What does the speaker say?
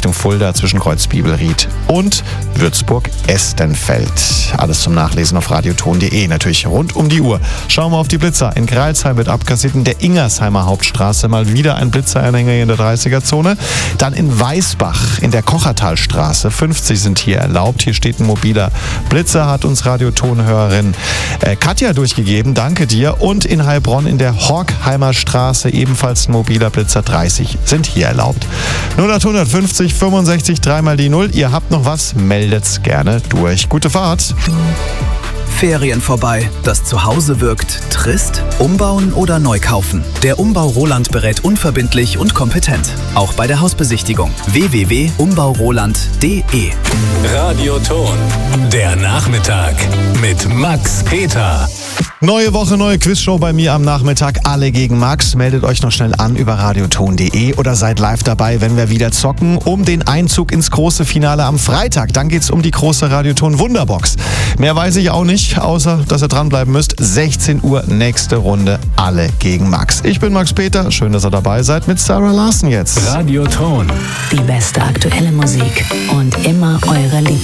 Richtung Fulda zwischen Kreuzbibelried und Würzburg-Estenfeld. Alles zum Nachlesen auf radioton.de. Natürlich rund um die Uhr. Schauen wir auf die Blitzer. In Greilsheim wird abkassiert, in der Ingersheimer Hauptstraße mal wieder ein Blitzeranhänger in der 30er-Zone. Dann in Weißbach in der Kochertalstraße 50 sind hier erlaubt. Hier steht ein mobiler Blitzer, hat uns Radiotonhörerin Katja durchgegeben. Danke dir. Und in Heilbronn in der Horkheimer Straße ebenfalls ein mobiler Blitzer. 30 sind hier erlaubt. 0850 65 3 die 0. Ihr habt noch was, meldet's gerne durch. Gute Fahrt. Ferien vorbei, das Zuhause wirkt trist? Umbauen oder neu kaufen? Der Umbau Roland berät unverbindlich und kompetent. Auch bei der Hausbesichtigung. www.umbauroland.de. Radioton, der Nachmittag mit Max Peter. Neue Woche, neue Quizshow bei mir am Nachmittag. Alle gegen Max. Meldet euch noch schnell an über radioton.de oder seid live dabei, wenn wir wieder zocken, um den Einzug ins große Finale am Freitag. Dann geht's um die große Radioton Wunderbox. Mehr weiß ich auch nicht, außer dass ihr dranbleiben müsst. 16 Uhr, nächste Runde. Alle gegen Max. Ich bin Max Peter. Schön, dass ihr dabei seid mit Sarah Larsen jetzt. Radioton. Die beste aktuelle Musik und immer eure Lieblings